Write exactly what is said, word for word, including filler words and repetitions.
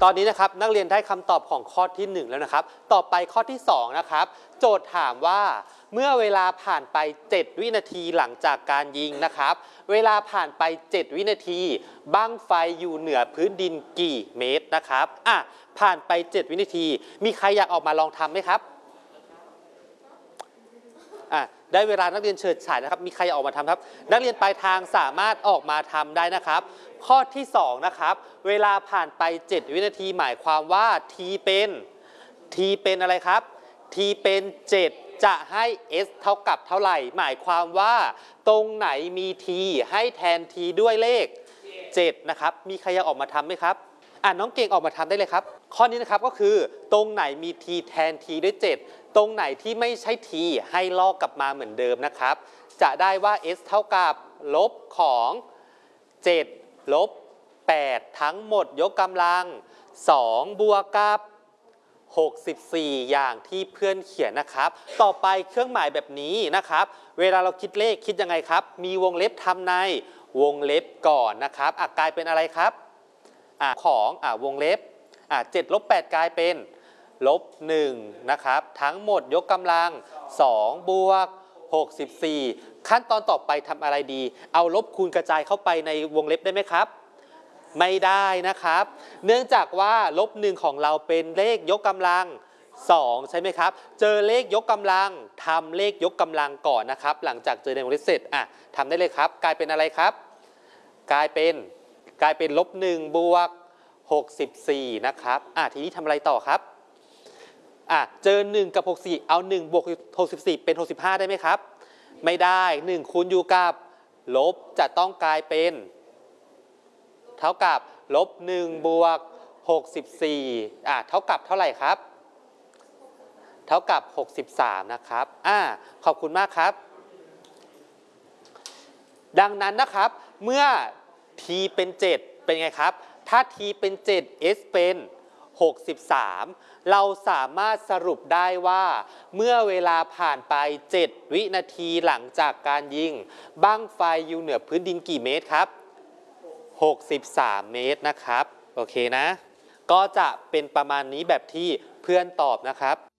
ตอนนี้นะครับนักเรียนได้คำตอบของข้อที่หนึ่งแล้วนะครับต่อไปข้อที่สองนะครับโจทย์ถามว่าเมื่อเวลาผ่านไปเจ็ดวินาทีหลังจากการยิงนะครับเวลาผ่านไปเจ็ดวินาทีบั้งไฟอยู่เหนือพื้นดินกี่เมตรนะครับอ่ะผ่านไปเจ็ดวินาทีมีใครอยากออกมาลองทำไหมครับอ่ะได้เวลานักเรียนเฉิดฉายนะครับมีใครออกมาทำครับนักเรียนปลายทางสามารถออกมาทำได้นะครับข้อที่สองนะครับเวลาผ่านไปเจ็ดวินาทีหมายความว่า t เป็น t เป็นอะไรครับ t เป็นเจ็ดจะให้ s เท่ากับเท่าไหร่หมายความว่าตรงไหนมี t ให้แทน t ด้วยเลขเจ็ดนะครับมีใครอยากออกมาทำไหมครับอ่ะน้องเก่งออกมาทำได้เลยครับข้อนี้นะครับก็คือตรงไหนมี t แทน t ด้วยเจ็ดตรงไหนที่ไม่ใช่ t ให้ลอกกลับมาเหมือนเดิมนะครับจะได้ว่า s เท่ากับลบของเจ็ดลบแปดทั้งหมดยกกำลังสองบวกกับหกสิบสี่อย่างที่เพื่อนเขียนนะครับต่อไปเครื่องหมายแบบนี้นะครับเวลาเราคิดเลขคิดยังไงครับมีวงเล็บทำในวงเล็บก่อนนะครับอ่ะกลายเป็นอะไรครับอ่ะของอ่ะวงเล็บอ่ะเจ็ดลบแปดกลายเป็นลบหนึ่งนะครับทั้งหมดยกกำลังสองบวกหกสิบสี่ขั้นตอนต่อไปทำอะไรดีเอาลบคูณกระจายเข้าไปในวงเล็บได้ไหมครับไม่ได้นะครับเนื่องจากว่าลบหนึ่งของเราเป็นเลขยกกำลังสองใช่ไหมครับเจอเลขยกกำลังทำเลขยกกำลังก่อนนะครับหลังจากเจอในวงเล็บเสร็จอ่ะทำได้เลยครับกลายเป็นอะไรครับกลายเป็นกลายเป็นลบหนึ่งบวกหกสิบสี่นะครับอ่ะทีนี้ทำอะไรต่อครับอ่ะเจอหนึ่งกับหกสิบสี่เอาหนึ่งบวกหกสิบสี่เป็นหกสิบห้าได้ไหมครับไม่ได้หนึ่งคูณอยู่กับลบจะต้องกลายเป็นเท่ากับลบหนึ่งบวกหกสิบสี่อ่ะเท่ากับเท่าไหร่ครับเท่ากับหกสิบสามนะครับอ่าขอบคุณมากครับดังนั้นนะครับเมื่อ t เป็นเจ็ดเป็นไงครับถ้า t เป็นเจ็ด s เป็นหกสิบสามเราสามารถสรุปได้ว่าเมื่อเวลาผ่านไปเจ็ดวินาทีหลังจากการยิงบั้งไฟอยู่เหนือพื้นดินกี่เมตรครับหกสิบสามเมตรนะครับโอเคนะก็จะเป็นประมาณนี้แบบที่เพื่อนตอบนะครับ